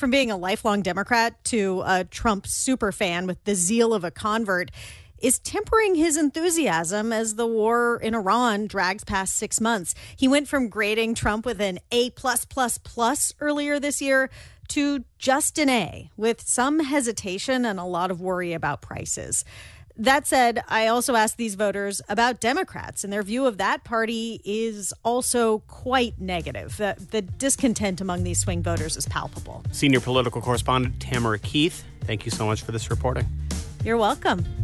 from being a lifelong Democrat to a Trump superfan with the zeal of a convert, is tempering his enthusiasm as the war in Iran drags past 6 months. He went from grading Trump with an A+++ earlier this year to just an A, with some hesitation and a lot of worry about prices. That said, I also asked these voters about Democrats, and their view of that party is also quite negative. The discontent among these swing voters is palpable. Senior political correspondent Tamara Keith, thank you so much for this reporting. You're welcome.